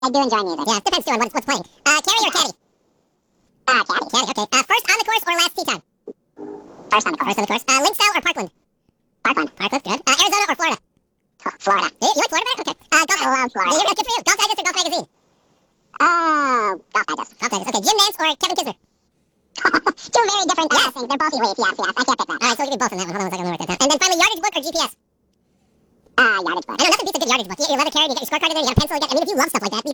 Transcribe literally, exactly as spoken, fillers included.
I do enjoy music. Yeah, it depends too on what's, what's playing. Uh, carry or caddy? Uh, caddy. Caddy, okay. Uh, first on the course or last tee time? First on the course. First on the course. Uh, Link Style or Parkland? Parkland. Parkland, good. Uh, Arizona or Florida? Oh, Florida. You, you like Florida, man? Okay. Uh, golf. I love Florida. Yeah, good for you. Golf Digest or Golf Magazine? Oh, Golf Digest. Golf Digest. Okay, Jim Nance or Kevin Kisner? Two very different Yes. uh, things. They're both elite. Yes, yes. I can't pick that. All right, so we'll give you both on that one. Hold on one second. Let me write that down. And then finally, yardage book or G P S? Uh, yardage book. I know nothing beats a good yardage book. You get your leather carry, you get your scorecard in there, you got a pencil. You got, I mean, if you love stuff like that, you